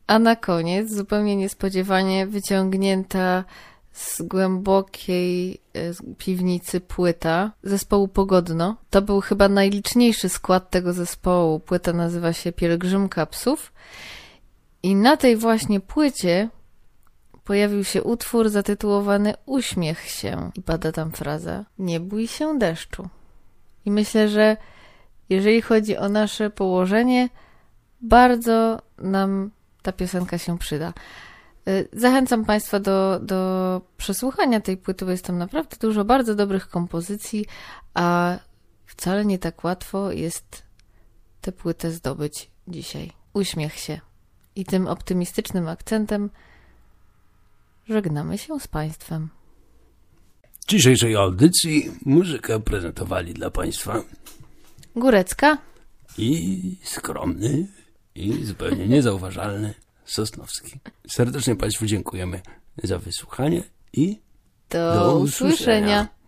A na koniec, zupełnie niespodziewanie, wyciągnięta z głębokiej piwnicy płyta zespołu Pogodno. To był chyba najliczniejszy skład tego zespołu. Płyta nazywa się Pielgrzymka Psów. I na tej właśnie płycie pojawił się utwór zatytułowany Uśmiech się. I pada tam fraza: nie bój się deszczu. I myślę, że jeżeli chodzi o nasze położenie, bardzo nam ta piosenka się przyda. Zachęcam Państwa do przesłuchania tej płyty, bo jest tam naprawdę dużo bardzo dobrych kompozycji, a wcale nie tak łatwo jest tę płytę zdobyć dzisiaj. Uśmiech się. I tym optymistycznym akcentem żegnamy się z Państwem. W dzisiejszej audycji muzykę prezentowali dla Państwa Górecka i skromny i zupełnie niezauważalny Sosnowski. Serdecznie Państwu dziękujemy za wysłuchanie i do usłyszenia.